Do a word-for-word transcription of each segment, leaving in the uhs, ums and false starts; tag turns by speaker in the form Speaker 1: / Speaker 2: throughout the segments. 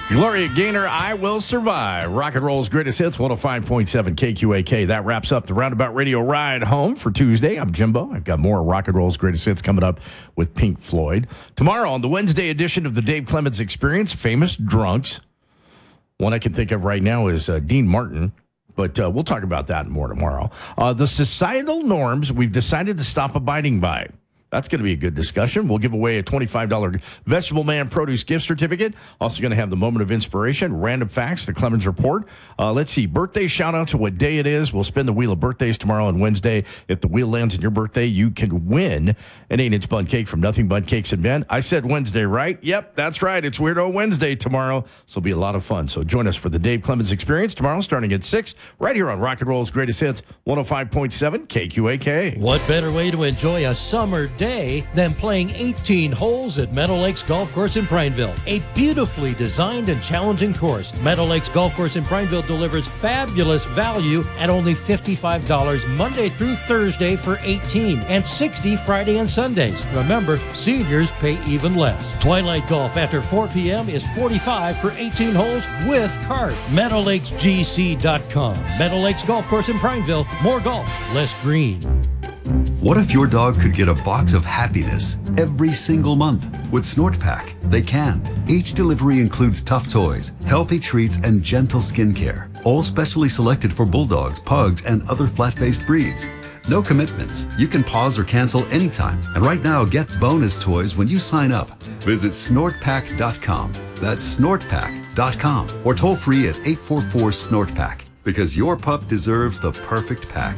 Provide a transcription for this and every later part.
Speaker 1: Gloria Gaynor, I Will Survive. Rock and Roll's greatest hits, one oh five point seven K Q A K. That wraps up the Roundabout Radio ride home for Tuesday. I'm Jimbo. I've got more Rock and Roll's greatest hits coming up with Pink Floyd. Tomorrow on the Wednesday edition of the Dave Clemens Experience, Famous Drunks. One I can think of right now is uh, Dean Martin, but uh, we'll talk about that more tomorrow. Uh, the societal norms we've decided to stop abiding by. That's going to be a good discussion. We'll give away a twenty-five dollars Vegetable Man Produce gift certificate. Also going to have the moment of inspiration, random facts, the Clemens Report. Uh, let's see, birthday shout-outs and what day it is. We'll spin the wheel of birthdays tomorrow and Wednesday. If the wheel lands on your birthday, you can win an eight-inch bun cake from Nothing But Cakes and Men. I said Wednesday, right? Yep, that's right. It's Weirdo Wednesday tomorrow, so it'll be a lot of fun. So join us for the Dave Clemens Experience tomorrow starting at six, right here on Rock and Roll's Greatest Hits, one oh five point seven K Q A K.
Speaker 2: What better way to enjoy a summer day than playing eighteen holes at Meadow Lakes Golf Course in Prineville? A beautifully designed and challenging course, Meadow Lakes Golf Course in Prineville delivers fabulous value at only fifty-five dollars Monday through Thursday for eighteen and sixty Friday and Sundays. Remember, seniors pay even less. Twilight Golf after four p.m. is forty-five dollars for eighteen holes with cart. Meadow Lakes G C dot com. Meadow Lakes Golf Course in Prineville. More golf, less green.
Speaker 3: What if your dog could get a box of happiness every single month? With SnortPak, they can. Each delivery includes tough toys, healthy treats, and gentle skincare, all specially selected for bulldogs, pugs, and other flat-faced breeds. No commitments. You can pause or cancel anytime. And right now, get bonus toys when you sign up. Visit snort pak dot com. That's snort pak dot com. Or toll free at eight four four SNORTPAK. Because your pup deserves the perfect pack.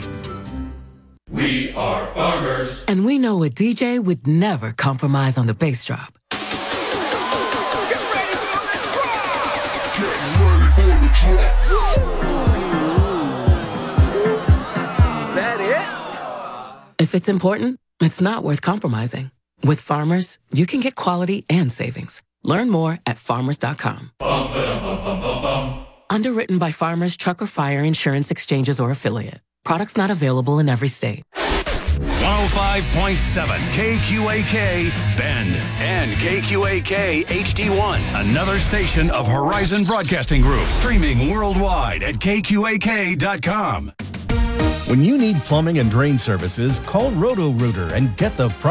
Speaker 4: We are farmers.
Speaker 5: And we know a D J would never compromise on the bass drop.
Speaker 4: Get ready for the drop! Get ready for the drop! Is that it?
Speaker 5: If it's important, it's not worth compromising. With Farmers, you can get quality and savings. Learn more at farmers dot com.
Speaker 4: Bum, ba-dum, bum, bum, bum, bum.
Speaker 5: Underwritten by Farmers Truck or Fire Insurance Exchanges or Affiliate. Products not available in every state.
Speaker 6: one oh five point seven K Q A K Bend and K Q A K H D one, another station of Horizon Broadcasting Group, streaming worldwide at K Q A K dot com.
Speaker 7: When you need plumbing and drain services, call Roto-Rooter and get the